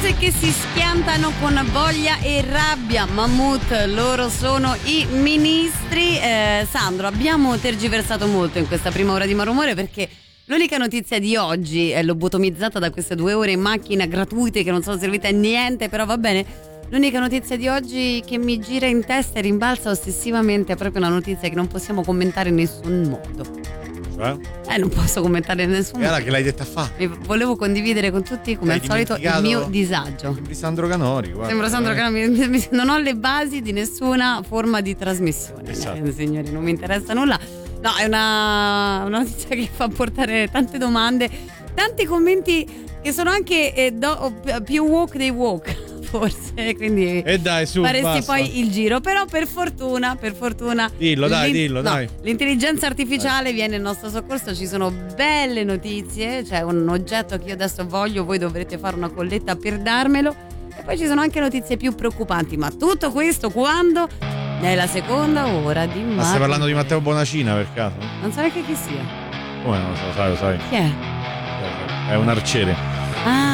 Cose che si schiantano con voglia e rabbia. Mammut, loro sono i ministri. Sandro, abbiamo tergiversato molto in questa prima ora di Malumore perché l'unica notizia di oggi, l'ho botomizzata da queste 2 ore in macchina gratuite che non sono servite a niente, però va bene. L'unica notizia di oggi che mi gira in testa e rimbalza ossessivamente è proprio una notizia che non possiamo commentare in nessun modo. Non posso commentare in nessun modo. E allora che l'hai detta a fa? Volevo condividere con tutti, come al solito, il mio disagio. Sembri Sandro Canori, guarda. Sembra Sandro Canori. Non ho le basi di nessuna forma di trasmissione. Esatto. Signori, non mi interessa nulla. No, è una notizia che fa portare tante domande, tanti commenti che sono anche più woke dei woke. Forse, quindi dai, su, faresti basta. poi il giro, però per fortuna dillo dai. l'intelligenza artificiale viene in nostro soccorso. Ci sono belle notizie, c'è un oggetto che io adesso voglio, voi dovrete fare una colletta per darmelo, e poi ci sono anche notizie più preoccupanti, ma tutto questo quando? Nella seconda ora di Ma stai parlando di Matteo Bonacina per caso? Non sai che chi sia? Come non lo sai? Chi è? È un arciere. Ah,